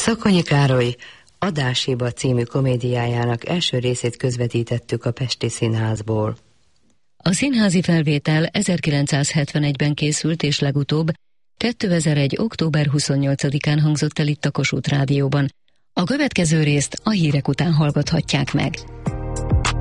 Szakonyi Károly Adáshiba című komédiájának első részét közvetítettük a Pesti Színházból. A színházi felvétel 1971-ben készült, és legutóbb 2001. október 28-án hangzott el itt a Kossuth Rádióban. A következő részt a hírek után hallgathatják meg.